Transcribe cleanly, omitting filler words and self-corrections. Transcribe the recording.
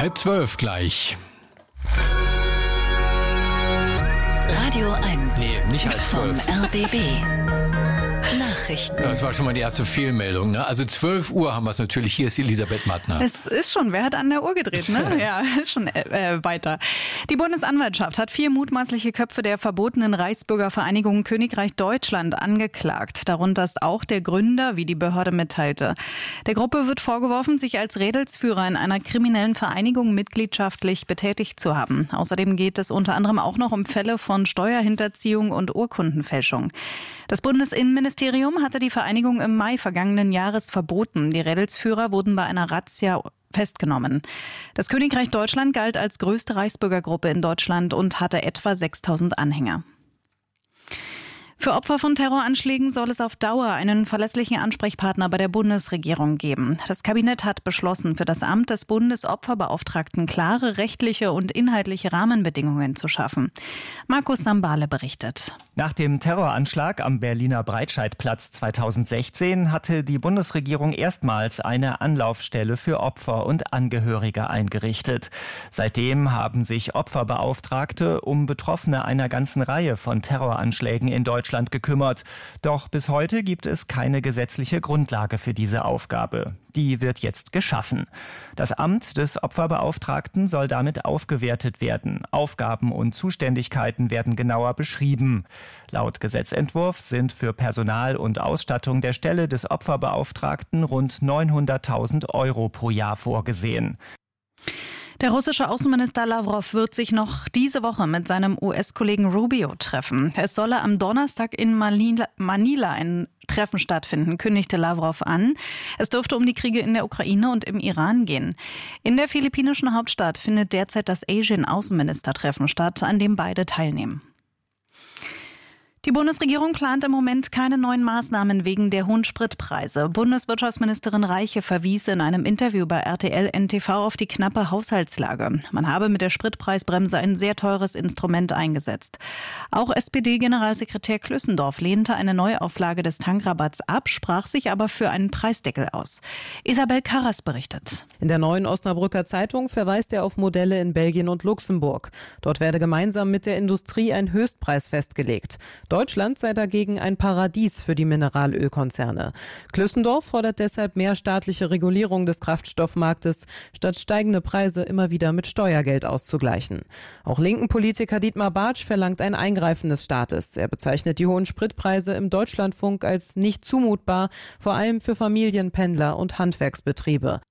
11:30 gleich. Radio 1. Nee, nicht 11:30. Vom RBB. Nachrichten. Ja, das war schon mal die erste Fehlmeldung. Ne? Also 12 Uhr haben wir es natürlich. Hier ist Elisabeth Mattner. Es ist schon, wer hat an der Uhr gedreht, ne? Ja, ist schon weiter. Die Bundesanwaltschaft hat 4 mutmaßliche Köpfe der verbotenen Reichsbürgervereinigung Königreich Deutschland angeklagt. Darunter ist auch der Gründer, wie die Behörde mitteilte. Der Gruppe wird vorgeworfen, sich als Rädelsführer in einer kriminellen Vereinigung mitgliedschaftlich betätigt zu haben. Außerdem geht es unter anderem auch noch um Fälle von Steuerhinterziehung und Urkundenfälschung. Das Bundesinnenministerium hatte die Vereinigung im Mai vergangenen Jahres verboten. Die Rädelsführer wurden bei einer Razzia festgenommen. Das Königreich Deutschland galt als größte Reichsbürgergruppe in Deutschland und hatte etwa 6.000 Anhänger. Für Opfer von Terroranschlägen soll es auf Dauer einen verlässlichen Ansprechpartner bei der Bundesregierung geben. Das Kabinett hat beschlossen, für das Amt des Bundesopferbeauftragten klare rechtliche und inhaltliche Rahmenbedingungen zu schaffen. Markus Sambale berichtet. Nach dem Terroranschlag am Berliner Breitscheidplatz 2016 hatte die Bundesregierung erstmals eine Anlaufstelle für Opfer und Angehörige eingerichtet. Seitdem haben sich Opferbeauftragte um Betroffene einer ganzen Reihe von Terroranschlägen in Deutschland gekümmert. Doch bis heute gibt es keine gesetzliche Grundlage für diese Aufgabe. Die wird jetzt geschaffen. Das Amt des Opferbeauftragten soll damit aufgewertet werden. Aufgaben und Zuständigkeiten werden genauer beschrieben. Laut Gesetzentwurf sind für Personal und Ausstattung der Stelle des Opferbeauftragten rund 900.000 € pro Jahr vorgesehen. Der russische Außenminister Lavrov wird sich noch diese Woche mit seinem US-Kollegen Rubio treffen. Es solle am Donnerstag in Manila ein Treffen stattfinden, kündigte Lavrov an. Es dürfte um die Kriege in der Ukraine und im Iran gehen. In der philippinischen Hauptstadt findet derzeit das Asien-Außenministertreffen statt, an dem beide teilnehmen. Die Bundesregierung plant im Moment keine neuen Maßnahmen wegen der hohen Spritpreise. Bundeswirtschaftsministerin Reiche verwies in einem Interview bei RTL NTV auf die knappe Haushaltslage. Man habe mit der Spritpreisbremse ein sehr teures Instrument eingesetzt. Auch SPD-Generalsekretär Klössendorf lehnte eine Neuauflage des Tankrabatts ab, sprach sich aber für einen Preisdeckel aus. Isabel Karras berichtet. In der Neuen Osnabrücker Zeitung verweist er auf Modelle in Belgien und Luxemburg. Dort werde gemeinsam mit der Industrie ein Höchstpreis festgelegt. Deutschland sei dagegen ein Paradies für die Mineralölkonzerne. Klössendorf fordert deshalb mehr staatliche Regulierung des Kraftstoffmarktes, statt steigende Preise immer wieder mit Steuergeld auszugleichen. Auch linken Politiker Dietmar Bartsch verlangt ein Eingreifen des Staates. Er bezeichnet die hohen Spritpreise im Deutschlandfunk als nicht zumutbar, vor allem für Familien, Pendler und Handwerksbetriebe.